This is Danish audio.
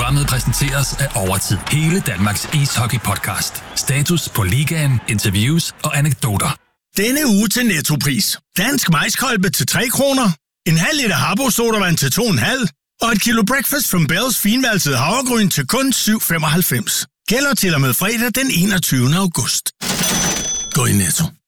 Programmet præsenteres af Overtid. Hele Danmarks ishockey-podcast. Status på ligaen, interviews og anekdoter. Denne uge til Nettopris. Dansk majskolbe til 3 kroner. En halv liter Harbo sodavand til 2,5. Og et kilo Breakfast from Bells finvalset havregryn til kun 7,95. Gælder til og med fredag den 21. august. Gå i Netto.